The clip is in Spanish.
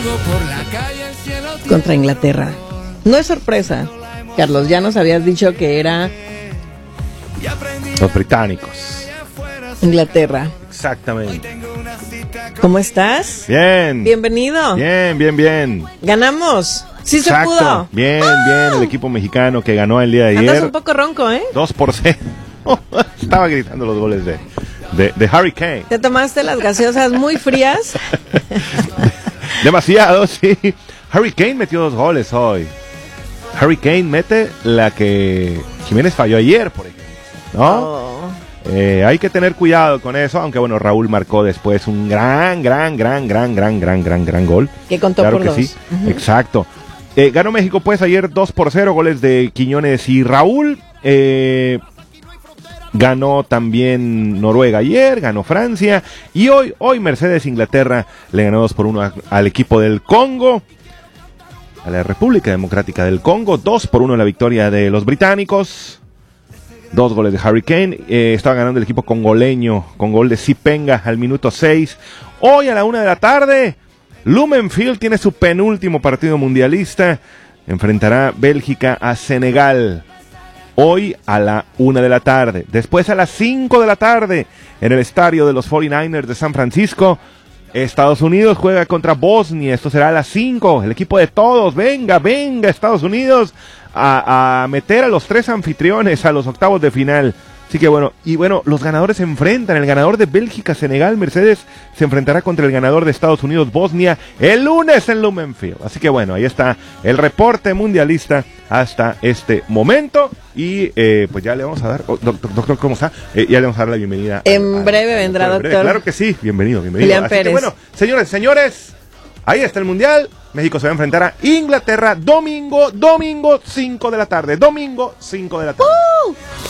contra Inglaterra. No es sorpresa, Carlos, ya nos habías dicho que era los británicos. Inglaterra. Exactamente. ¿Cómo estás? Bien. Bienvenido. Bien. Ganamos. Sí. Exacto. Se pudo. Bien, el equipo mexicano que ganó el día de Andas ayer. un poco ronco, 2-0. Estaba gritando los goles de Harry Kane. ¿Te tomaste las gaseosas muy frías? Demasiado, sí. Harry Kane metió 2 goles hoy. Harry Kane mete la que Jiménez falló ayer, por ejemplo, ¿no? Oh. Hay que tener cuidado con eso, aunque bueno, Raúl marcó después un gran gol. Que contó claro por que 2. sí, exacto. Ganó México pues ayer 2-0, goles de Quiñones y Raúl. Ganó también Noruega ayer, ganó Francia. Y hoy Mercedes Inglaterra le ganó 2-1 al equipo del Congo, a la República Democrática del Congo. 2-1 la victoria de los británicos. 2 goles de Harry Kane. Estaba ganando el equipo congoleño con gol de Sipenga al minuto 6. Hoy a la 1 de la tarde, Lumenfield tiene su penúltimo partido mundialista. Enfrentará Bélgica a Senegal. Hoy a la 1 de la tarde. Después a las 5 de la tarde, en el estadio de los 49ers de San Francisco, Estados Unidos juega contra Bosnia. Esto será a las 5. El equipo de todos. Venga, Estados Unidos a meter a los 3 anfitriones a los octavos de final. Así que bueno, los ganadores se enfrentan. El ganador de Bélgica-Senegal, Mercedes, se enfrentará contra el ganador de Estados Unidos-Bosnia el lunes en Lumenfield. Así que bueno, ahí está el reporte mundialista hasta este momento. Y pues ya le vamos a dar, doctor, ¿cómo está? Ya le vamos a dar la bienvenida. En breve vendrá, doctor. Claro que sí, bienvenido. Julián Así Pérez. que bueno, señores, ahí está el mundial. México se va a enfrentar a Inglaterra domingo 5 de la tarde.